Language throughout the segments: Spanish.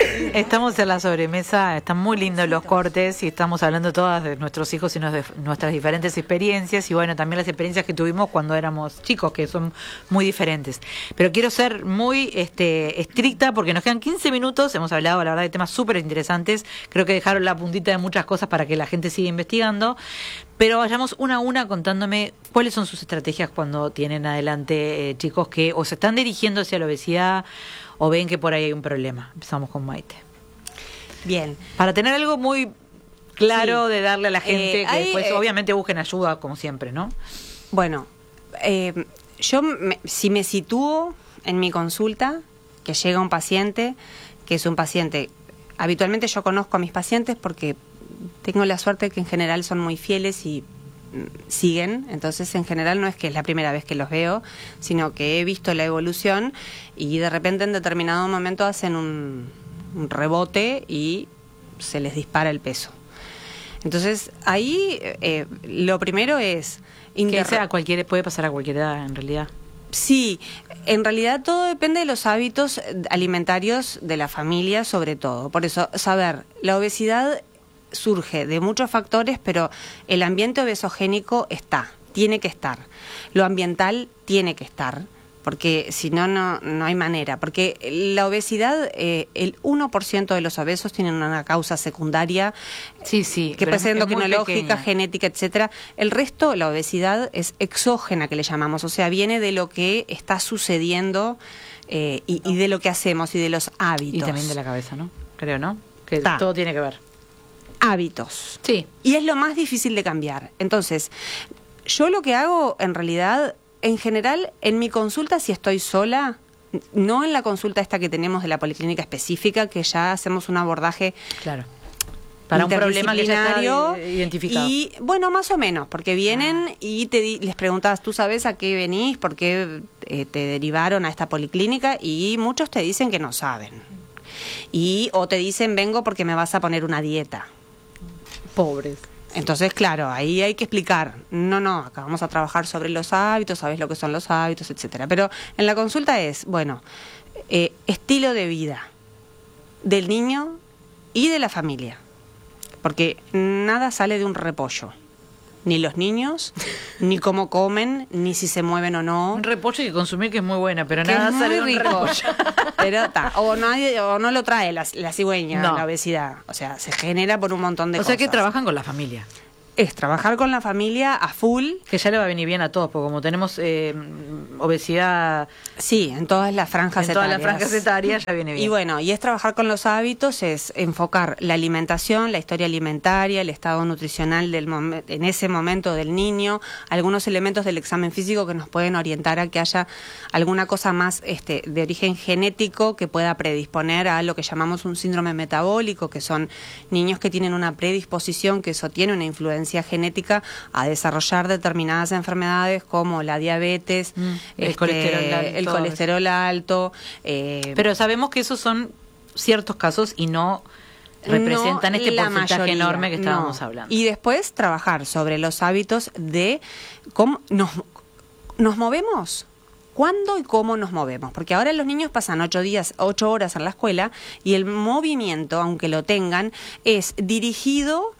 Estamos en la sobremesa, están muy lindos los cortes y estamos hablando todas de nuestros hijos y de nuestras diferentes experiencias y bueno, también las experiencias que tuvimos cuando éramos chicos, que son muy diferentes. Pero quiero ser muy estricta porque nos quedan 15 minutos, hemos hablado la verdad de temas súper interesantes, creo que dejaron la puntita de muchas cosas para que la gente siga investigando, pero vayamos una a una contándome cuáles son sus estrategias cuando tienen adelante chicos que o se están dirigiendo hacia la obesidad o ven que por ahí hay un problema. Empezamos con Maite. Bien. Para tener algo muy claro de darle a la gente, que después obviamente busquen ayuda, como siempre, ¿no? Bueno, si me sitúo en mi consulta, que llega un paciente, que es un paciente... Habitualmente yo conozco a mis pacientes porque tengo la suerte que en general son muy fieles y siguen, entonces en general no es que es la primera vez que los veo, sino que he visto la evolución y de repente en determinado momento hacen un rebote y se les dispara el peso. Entonces ahí lo primero es... Que sea puede pasar a cualquier edad en realidad. Sí, en realidad todo depende de los hábitos alimentarios de la familia sobre todo. Por eso, saber, la obesidad surge de muchos factores, pero el ambiente obesogénico tiene que estar. Lo ambiental tiene que estar, porque si no, no hay manera. Porque la obesidad, el 1% de los obesos tienen una causa secundaria, que puede ser endocrinológica, genética, etcétera. El resto, la obesidad es exógena, que le llamamos, o sea, viene de lo que está sucediendo y de lo que hacemos y de los hábitos. Y también de la cabeza, ¿no? Creo, ¿no? Que todo tiene que ver. Hábitos. Sí. Y es lo más difícil de cambiar. Entonces, yo lo que hago en realidad, en general, en mi consulta, si estoy sola, no en la consulta esta que tenemos de la policlínica específica, que ya hacemos un abordaje... Claro. Para un problema que ya está identificado. Y bueno, más o menos, porque vienen y les preguntas, ¿tú sabes a qué venís? ¿Por qué te derivaron a esta policlínica? Y muchos te dicen que no saben. O te dicen, vengo porque me vas a poner una dieta. Pobres. Entonces, claro, ahí hay que explicar. No, acá vamos a trabajar sobre los hábitos, sabes lo que son los hábitos, etcétera. Pero en la consulta es, bueno, estilo de vida del niño y de la familia. Porque nada sale de un repollo. Ni los niños, ni cómo comen, ni si se mueven o no. Un repollo hay que consumir que es muy buena, pero nada sale de un repollo. Pero o no lo trae la cigüeña, la obesidad. O sea, se genera por un montón de cosas. O sea que trabajan con la familia. Es trabajar con la familia a full. Que ya le va a venir bien a todos, porque como tenemos obesidad... Sí, en todas las franjas etarias. En todas las franjas etarias ya viene bien. Y bueno, y es trabajar con los hábitos, es enfocar la alimentación, la historia alimentaria, el estado nutricional en ese momento del niño, algunos elementos del examen físico que nos pueden orientar a que haya alguna cosa más de origen genético que pueda predisponer a lo que llamamos un síndrome metabólico, que son niños que tienen una predisposición, que eso tiene una influencia genética a desarrollar determinadas enfermedades como la diabetes, el colesterol alto. Pero sabemos que esos son ciertos casos y no representan este porcentaje enorme que estábamos hablando. Y después trabajar sobre los hábitos de cómo nos movemos. ¿Cuándo y cómo nos movemos? Porque ahora los niños pasan 8 horas en la escuela y el movimiento, aunque lo tengan, es dirigido...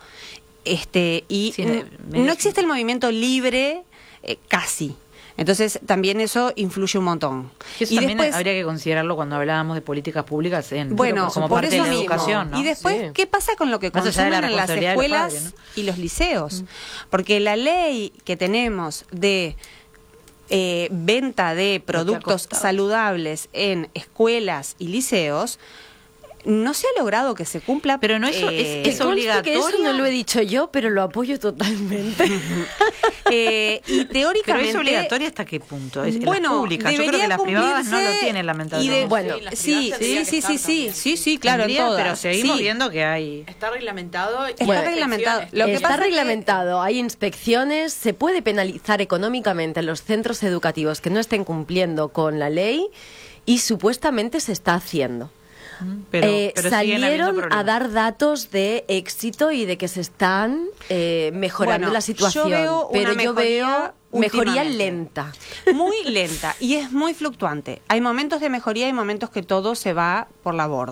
no existe el movimiento libre casi. Entonces también eso influye un montón. Eso también habría que considerarlo cuando hablábamos de políticas públicas como por parte eso de la educación, ¿no? Y después, ¿qué pasa con lo que consumen en las escuelas padres, ¿no? Y los liceos? Porque la ley que tenemos de venta de productos saludables en escuelas y liceos no se ha logrado que se cumpla. Pero no es obligatorio. Que eso no lo he dicho yo, pero lo apoyo totalmente. Y teóricamente... ¿Pero es obligatoria hasta qué punto? Es bueno, las públicas. Yo creo que las privadas no lo tienen, lamentablemente. Bueno, sí, claro, en todas. Pero seguimos viendo que hay... Está reglamentado. Está reglamentado. Hay inspecciones. Se puede penalizar económicamente a los centros educativos que no estén cumpliendo con la ley y supuestamente se está haciendo. Pero salieron a dar datos de éxito y de que se están mejorando la situación. Yo veo mejoría lenta. Muy lenta y es muy fluctuante. Hay momentos de mejoría y momentos que todo se va por la borda.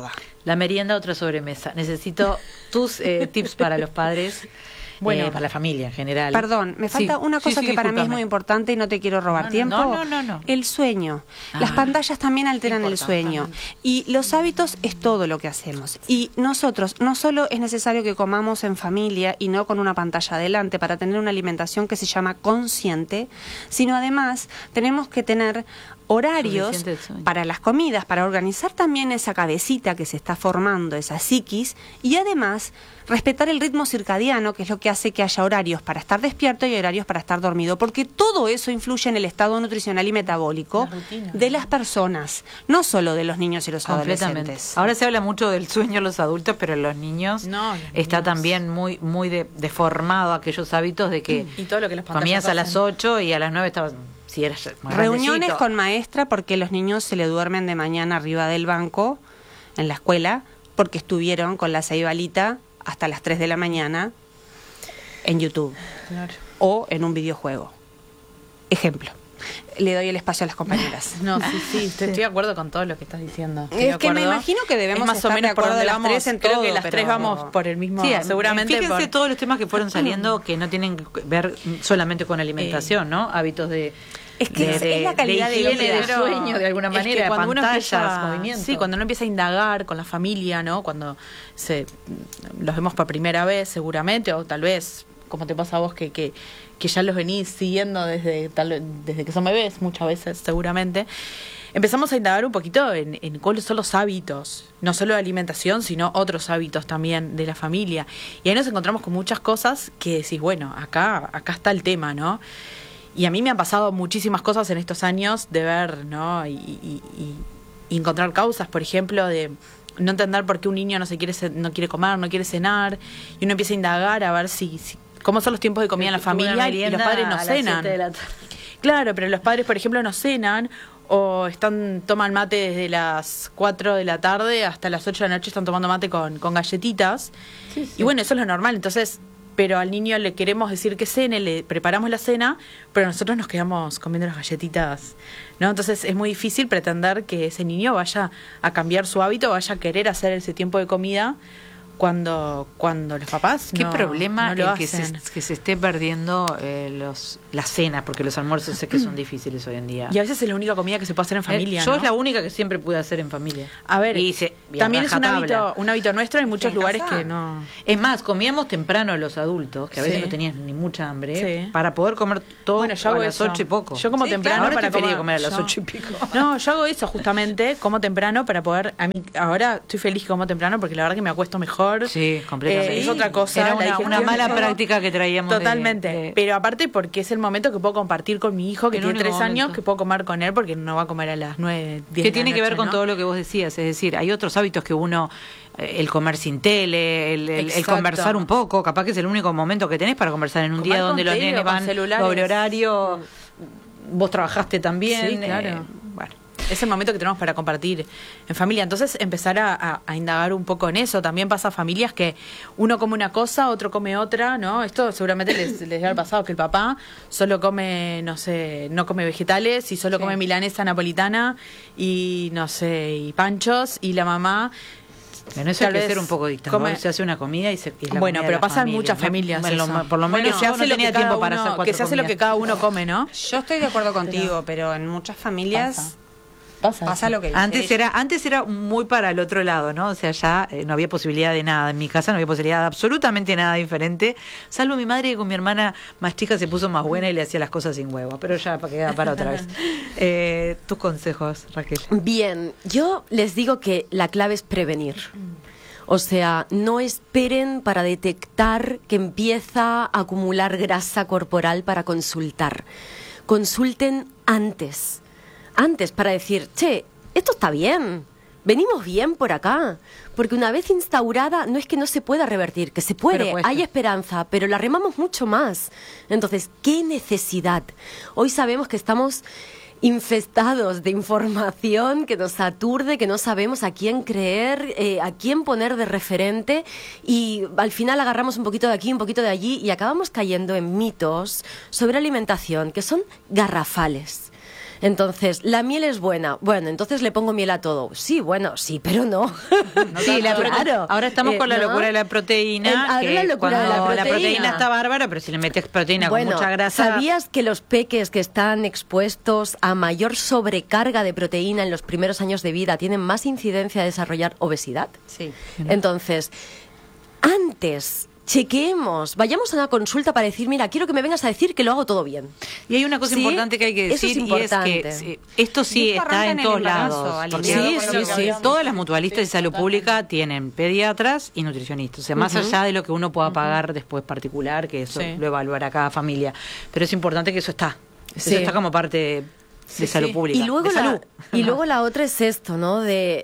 La merienda, otra sobremesa. Necesito tus tips para los padres. Bueno, para la familia en general. Perdón, me falta una cosa que para mí es muy importante y no te quiero robar tiempo. No. El sueño. Las pantallas también alteran el sueño. Y los hábitos es todo lo que hacemos. Y nosotros, no solo es necesario que comamos en familia y no con una pantalla adelante para tener una alimentación que se llama consciente, sino además tenemos que tener horarios para las comidas, para organizar también esa cabecita que se está formando, esa psiquis, y además respetar el ritmo circadiano, que es lo que hace que haya horarios para estar despierto y horarios para estar dormido, porque todo eso influye en el estado nutricional y metabólico de las personas, no solo de los niños y los adolescentes. Ahora se habla mucho del sueño de los adultos, pero en los niños está también muy deformado aquellos hábitos de que y todo lo que las comías a las 8 y a las 9 estabas... Si eras reuniones con maestra porque los niños se le duermen de mañana arriba del banco en la escuela porque estuvieron con la ceibalita hasta las 3 de la mañana en YouTube o en un videojuego. Ejemplo. Le doy el espacio a las compañeras. No, sí, estoy de acuerdo con todo lo que estás diciendo. Es que me imagino que debemos más estar o menos de acuerdo por donde las vamos, tres en creo todo, que las tres vamos por el mismo, seguramente. Fíjense todos los temas que fueron saliendo que no tienen que ver solamente con alimentación, ¿no? Hábitos de... Es que es la calidad de higiene, de sueño, de alguna manera, de pantallas, movimientos. Sí, cuando uno empieza a indagar con la familia, ¿no? Cuando los vemos por primera vez, seguramente, o tal vez, como te pasa a vos, que ya los venís siguiendo desde que son bebés, muchas veces, seguramente. Empezamos a indagar un poquito en cuáles son los hábitos, no solo de alimentación, sino otros hábitos también de la familia. Y ahí nos encontramos con muchas cosas que decís, bueno, acá está el tema, ¿no? Y a mí me han pasado muchísimas cosas en estos años de ver, ¿no? Y encontrar causas, por ejemplo, de no entender por qué un niño no quiere comer, no quiere cenar, y uno empieza a indagar a ver si cómo son los tiempos de comida en la familia y los padres no cenan. Claro, pero los padres, por ejemplo, no cenan o toman mate desde las 4 de la tarde hasta las 8 de la noche, están tomando mate con galletitas. Sí. Y bueno, eso es lo normal. Entonces, pero al niño le queremos decir que cene, le preparamos la cena, pero nosotros nos quedamos comiendo las galletitas, ¿no? Entonces es muy difícil pretender que ese niño vaya a cambiar su hábito, vaya a querer hacer ese tiempo de comida cuando los papás qué no, problema no lo que se esté perdiendo las cenas, porque los almuerzos sé que son difíciles hoy en día. Y a veces es la única comida que se puede hacer en familia, yo ¿no? es la única que siempre pude hacer en familia. A ver, y también es un hábito nuestro, hay muchos lugares que no... Es más, comíamos temprano los adultos, que a veces no tenían ni mucha hambre, para poder comer todo a las 8 y poco. Yo como temprano ahora para comer a las 8 y pico. No, yo hago eso justamente, como temprano para poder... A mí ahora estoy feliz que como temprano porque la verdad que me acuesto mejor. Sí, completamente. Es otra cosa. Era una mala práctica que traíamos. Totalmente. Pero aparte porque es el momento que puedo compartir con mi hijo, que tiene 3 años, que puedo comer con él porque no va a comer a las 9, 10 que tiene que ver con todo lo que vos decías. Es decir, hay otros hábitos que uno... el comer sin tele, el conversar un poco, capaz que es el único momento que tenés para conversar en un día donde los nenes van doble horario, vos trabajaste también. Sí, claro. Bueno. Es el momento que tenemos para compartir en familia. Entonces empezar a indagar un poco en eso. También pasa a familias que uno come una cosa, otro come otra, ¿no? Esto seguramente les debe haber pasado, que el papá solo come, no sé, no come vegetales y solo come milanesa napolitana y, no sé, y panchos, y la mamá... Bueno, eso hay que ser un poco distinto. Se hace una comida y es la bueno, pero pasa en muchas familias. Por lo menos se hace lo que tiempo para hacer 4 que se hace lo que cada uno come, ¿no? Yo estoy de acuerdo contigo, pero en muchas familias... Pasa lo que dice. Antes era muy para el otro lado, ¿no? O sea, ya no había posibilidad de nada. En mi casa no había posibilidad de absolutamente nada diferente, salvo mi madre, que con mi hermana más chica se puso más buena y le hacía las cosas sin huevo. Pero ya queda para otra vez. Tus consejos, Raquel. Bien, yo les digo que la clave es prevenir. O sea, no esperen para detectar que empieza a acumular grasa corporal para consultar. Consulten antes para decir, che, esto está bien, venimos bien por acá, porque una vez instaurada no es que no se pueda revertir, que se puede, hay esperanza, pero la remamos mucho más. Entonces, ¿qué necesidad? Hoy sabemos que estamos infestados de información que nos aturde, que no sabemos a quién creer, a quién poner de referente, y al final agarramos un poquito de aquí, un poquito de allí y acabamos cayendo en mitos sobre alimentación que son garrafales. Entonces, la miel es buena. Bueno, entonces le pongo miel a todo. Sí, bueno, sí, pero no. Sí, claro. Ahora estamos con la locura de la proteína. Ahora la locura de la proteína está bárbara, pero si le metes proteína con mucha grasa... ¿Sabías que los peques que están expuestos a mayor sobrecarga de proteína en los primeros años de vida tienen más incidencia de desarrollar obesidad? Sí. Entonces, antes... chequeemos, vayamos a una consulta para decir, mira, quiero que me vengas a decir que lo hago todo bien. Y hay una cosa importante que hay que decir, eso es importante. y es que esto sí está en todos lados. Sí. Todas las mutualistas de salud pública tienen pediatras y nutricionistas. O sea, más allá de lo que uno pueda pagar después particular, que eso lo evaluará cada familia. Pero es importante que eso está. Eso está como parte de salud pública. Y luego la otra es esto, ¿no? De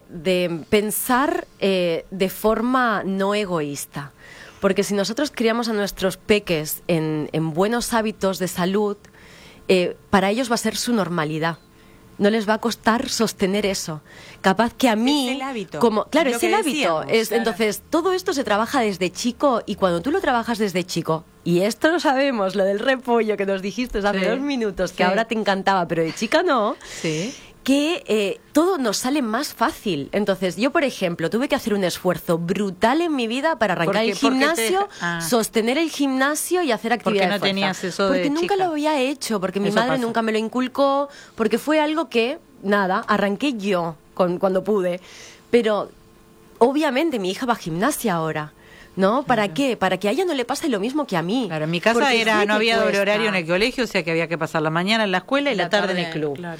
pensar de forma no egoísta. Porque si nosotros criamos a nuestros peques en buenos hábitos de salud, para ellos va a ser su normalidad. No les va a costar sostener eso. Capaz que a mí... Es el hábito. Claro, es el hábito. Entonces, todo esto se trabaja desde chico, y cuando tú lo trabajas desde chico, y esto lo sabemos, lo del repollo que nos dijiste hace 2 minutos, que ahora te encantaba, pero de chica no... Sí. Que todo nos sale más fácil. Entonces, yo, por ejemplo, tuve que hacer un esfuerzo brutal en mi vida para arrancar el gimnasio, sostener el gimnasio y hacer actividad de fuerza. ¿Por qué no tenías eso porque de nunca chica? lo había hecho, porque mi Eso madre pasa. nunca me lo inculcó, porque fue algo que, nada, arranqué yo cuando pude. Pero, obviamente, mi hija va a gimnasia ahora. ¿No? ¿Para qué? Para que a ella no le pase lo mismo que a mí. Claro, en mi casa no había doble horario en el colegio, o sea que había que pasar la mañana en la escuela y la tarde en el club. Claro.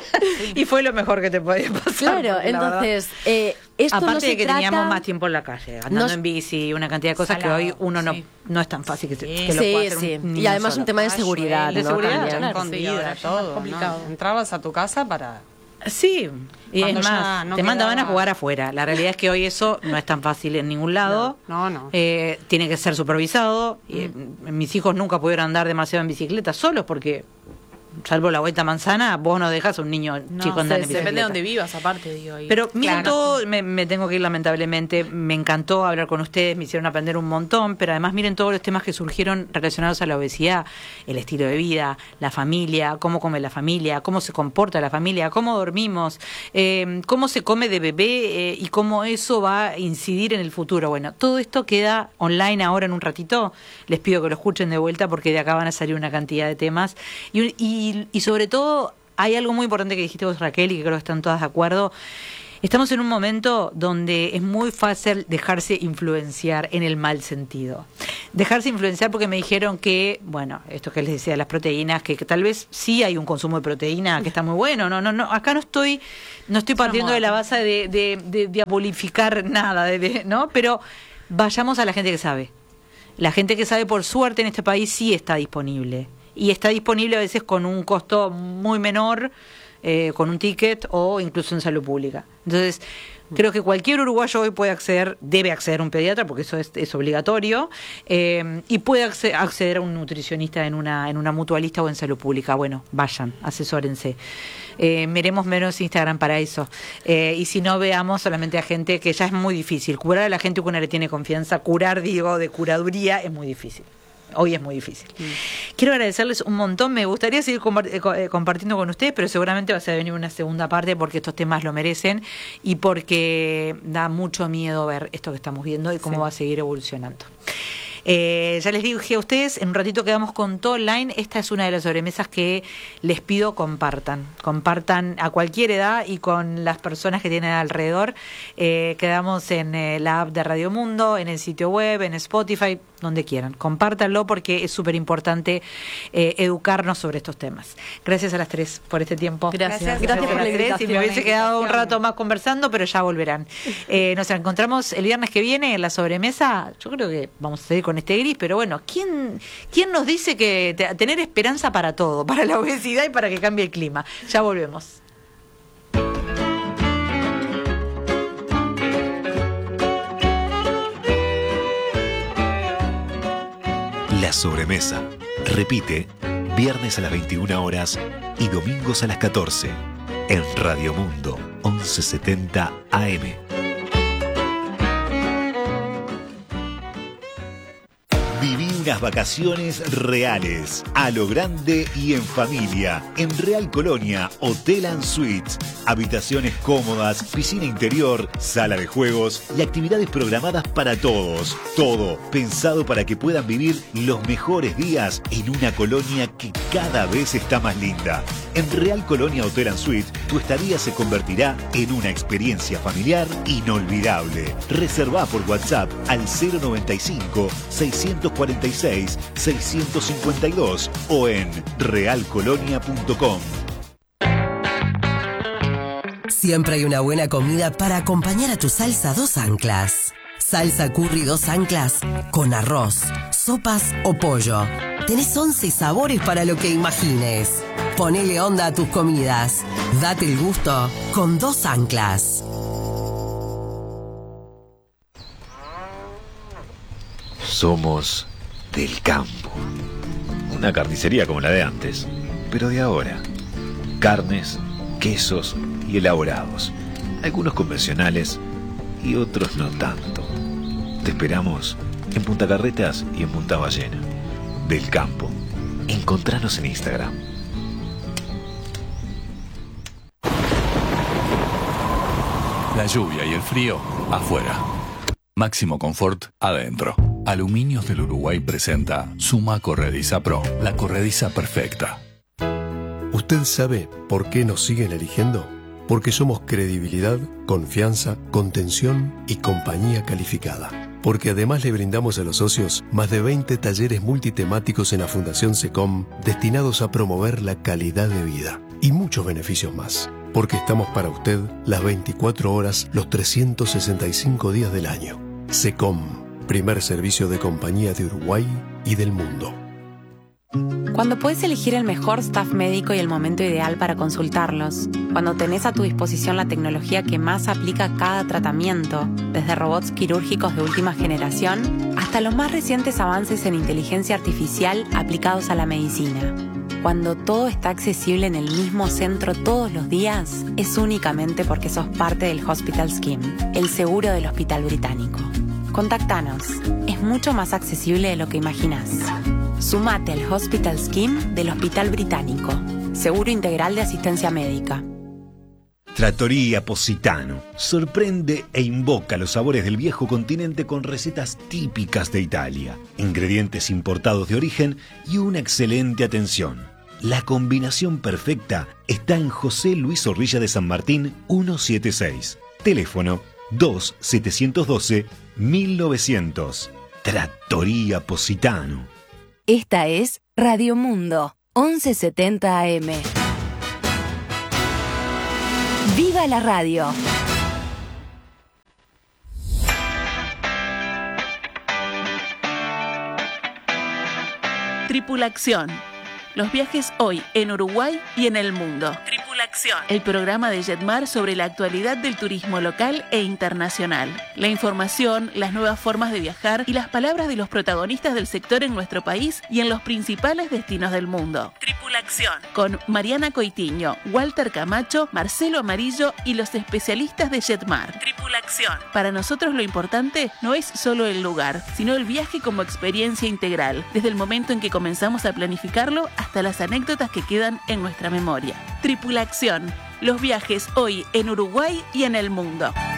Y fue lo mejor que te podía pasar. Claro, entonces, esto aparte no se de que trata... teníamos más tiempo en la calle, andando en bici, una cantidad de cosas que hoy uno no es tan fácil que lo pueda hacer un niño y además solo. un tema de seguridad, de ¿no? seguridad, También. claro. Escondida, sí, todo, es complicado. ¿no? Entrabas a tu casa para... Sí, y Cuando es ya más, no te mandaban a quedaba- jugar afuera. La realidad es que hoy eso no es tan fácil en ningún lado. No. Tiene que ser supervisado. Mis hijos nunca pudieron andar demasiado en bicicleta solos porque, salvo la vuelta a manzana, vos no dejas a un niño chico andar en bicicleta. Depende de dónde vivas, aparte, digo. Ahí. Pero miren Claro. todo, me tengo que ir lamentablemente, me encantó hablar con ustedes, me hicieron aprender un montón, pero además miren todos los temas que surgieron relacionados a la obesidad, el estilo de vida, la familia, cómo come la familia, cómo se comporta la familia, cómo dormimos, cómo se come de bebé y cómo eso va a incidir en el futuro. Bueno, todo esto queda online ahora en un ratito, les pido que lo escuchen de vuelta porque de acá van a salir una cantidad de temas y sobre todo hay algo muy importante que dijiste vos, Raquel, y que creo que están todas de acuerdo. Estamos en un momento donde es muy fácil dejarse influenciar en el mal sentido. Dejarse influenciar porque me dijeron que, bueno, esto que les decía, las proteínas, que tal vez sí hay un consumo de proteína que está muy bueno. No, acá no estoy partiendo de la base de diabolificar nada, ¿no? Pero vayamos a la gente que sabe. La gente que sabe, por suerte, en este país sí está disponible. Y está disponible a veces con un costo muy menor, con un ticket o incluso en salud pública. Entonces, creo que cualquier uruguayo hoy debe acceder a un pediatra, porque eso es obligatorio, y puede acceder a un nutricionista en una mutualista o en salud pública. Bueno, vayan, asesórense. Miremos menos Instagram para eso. Y si no, veamos solamente a gente que ya es muy difícil. Curar a la gente que uno le tiene confianza, de curaduría, es muy difícil. Hoy es muy difícil. Quiero agradecerles un montón. Me gustaría seguir compartiendo con ustedes, pero seguramente va a venir una segunda parte porque estos temas lo merecen y porque da mucho miedo ver esto que estamos viendo y cómo va a seguir evolucionando. Ya les dije a ustedes, en un ratito quedamos con todo online. Esta es una de las sobremesas que les pido compartan a cualquier edad y con las personas que tienen alrededor. Quedamos en la app de Radio Mundo, en el sitio web, en Spotify, donde quieran. Compártanlo porque es súper importante educarnos sobre estos temas. Gracias a las tres por este tiempo. Gracias por la las tres. invitación. Y me hubiese quedado un rato más conversando, pero ya volverán. Nos encontramos el viernes que viene en la sobremesa. Yo creo que vamos a seguir con este gris, pero bueno, ¿quién nos dice que tener esperanza para todo, para la obesidad y para que cambie el clima? Ya volvemos. La sobremesa. Repite, viernes a las 21 horas y domingos a las 14 en Radio Mundo 1170 AM. Viví unas vacaciones reales, a lo grande y en familia. En Real Colonia, Hotel & Suites. Habitaciones cómodas, piscina interior, sala de juegos y actividades programadas para todos. Todo pensado para que puedan vivir los mejores días en una colonia que cada vez está más linda. En Real Colonia Hotel & Suites, tu estadía se convertirá en una experiencia familiar inolvidable. Reservá por WhatsApp al 095-646-652 o en realcolonia.com. Siempre hay una buena comida para acompañar a tu salsa 2 anclas. Salsa curry 2 anclas con arroz, sopas o pollo. Tenés 11 sabores para lo que imagines. Ponele onda a tus comidas. Date el gusto con 2 anclas. Somos del campo. Una carnicería como la de antes, pero de ahora. Carnes, quesos y elaborados. Algunos convencionales y otros no tanto. Te esperamos en Punta Carretas y en Punta Ballena. Del campo. Encontranos en Instagram. La lluvia y el frío afuera. Máximo confort adentro. Aluminios del Uruguay presenta Suma Corrediza Pro, la corrediza perfecta. ¿Usted sabe por qué nos siguen eligiendo? Porque somos credibilidad, confianza, contención y compañía calificada. Porque además le brindamos a los socios más de 20 talleres multitemáticos en la Fundación SECOM destinados a promover la calidad de vida y muchos beneficios más. Porque estamos para usted las 24 horas, los 365 días del año. SECOM, primer servicio de compañía de Uruguay y del mundo. Cuando puedes elegir el mejor staff médico y el momento ideal para consultarlos. Cuando tenés a tu disposición la tecnología que más aplica a cada tratamiento, desde robots quirúrgicos de última generación hasta los más recientes avances en inteligencia artificial aplicados a la medicina. Cuando todo está accesible en el mismo centro todos los días, es únicamente porque sos parte del Hospital Scheme, el seguro del Hospital Británico. Contactanos. Es mucho más accesible de lo que imaginás. Sumate al Hospital Scheme del Hospital Británico. Seguro integral de asistencia médica. Trattoria Positano sorprende e invoca los sabores del viejo continente con recetas típicas de Italia, ingredientes importados de origen y una excelente atención. La combinación perfecta está en José Luis Zorrilla de San Martín 176. Teléfono 2-712-1900. Trattoria Positano. Esta es Radio Mundo, 1170 AM. ¡Viva la radio! Tripulación. Los viajes hoy en Uruguay y en el mundo. Tripulación. El programa de Jetmar sobre la actualidad del turismo local e internacional. La información, las nuevas formas de viajar y las palabras de los protagonistas del sector en nuestro país y en los principales destinos del mundo. Tripulación. Con Mariana Coitiño, Walter Camacho, Marcelo Amarillo y los especialistas de Jetmar. Tripulación. Para nosotros lo importante no es solo el lugar, sino el viaje como experiencia integral, desde el momento en que comenzamos a planificarlo hasta las anécdotas que quedan en nuestra memoria. Tripulación. Los viajes hoy en Uruguay y en el mundo.